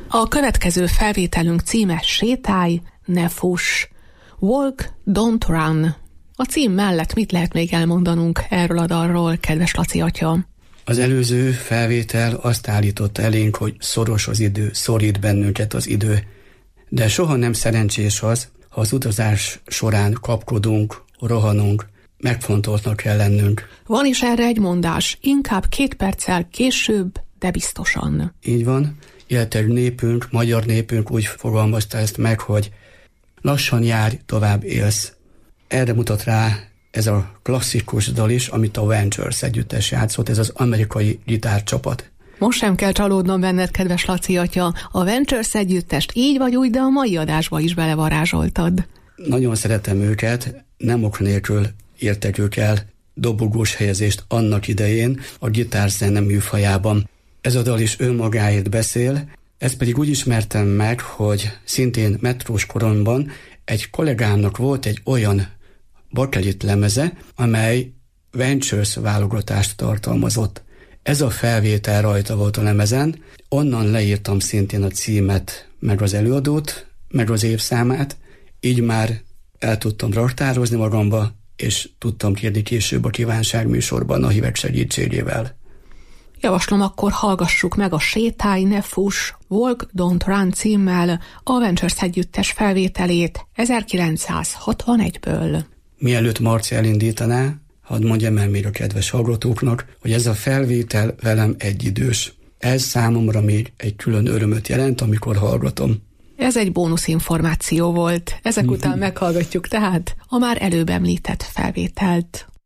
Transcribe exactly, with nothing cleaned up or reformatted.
A következő felvételünk címe Sétálj, ne fuss. Walk, don't run. A cím mellett mit lehet még elmondanunk erről a dalról, kedves Laci atya? Az előző felvétel azt állította elénk, hogy szoros az idő, szorít bennünket az idő. De soha nem szerencsés az, ha az utazás során kapkodunk, rohanunk, megfontoltnak kell lennünk. Van is erre egy mondás, inkább két perccel később, de biztosan. Így van, illetve népünk, magyar népünk úgy fogalmazta ezt meg, hogy lassan járj, tovább élsz. Erre mutat rá ez a klasszikus dal is, amit a Ventures együttes játszott, ez az amerikai gitárcsapat. Most sem kell csalódnom benned, kedves Laci atya, a Ventures együttest így vagy úgy, de a mai adásba is belevarázsoltad. Nagyon szeretem őket, nem ok nélkül értek ők el dobogós helyezést annak idején a gitárzene műfajában. Ez a dal is önmagáért beszél, ezt pedig úgy ismertem meg, hogy szintén metrós koromban egy kollégámnak volt egy olyan bakelit lemeze, amely Ventures válogatást tartalmazott. Ez a felvétel rajta volt a lemezen, onnan leírtam szintén a címet, meg az előadót, meg az évszámát, így már el tudtam raktározni magamba, és tudtam kérni később a kívánságműsorban a hívek segítségével. Javaslom, akkor hallgassuk meg a Sétálj, ne fuss, Walk, don't run címmel a Ventures együttes felvételét ezerkilencszázhatvanegyből. Mielőtt Marci elindítaná, hadd mondjam el még a kedves hallgatóknak, hogy ez a felvétel velem egyidős. Ez számomra még egy külön örömöt jelent, amikor hallgatom. Ez egy bónuszinformáció volt. Ezek után meghallgatjuk tehát a már előbb említett felvételt.